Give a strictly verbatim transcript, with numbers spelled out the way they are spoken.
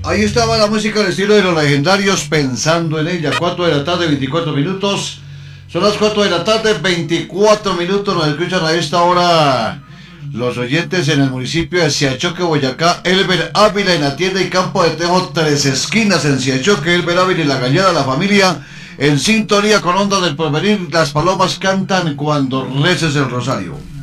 Ahí estaba la música al estilo de los legendarios, pensando en ella. cuatro de la tarde, veinticuatro minutos. Son las cuatro de la tarde, veinticuatro minutos. Nos escuchan a esta hora los oyentes en el municipio de Siachoque, Boyacá. Elber Ávila en la tienda y campo de Tejo, Tres Esquinas en Siachoque. Elber Ávila y la Gallada, la familia en sintonía con Ondas del Porvenir. Las palomas cantan cuando reces el rosario.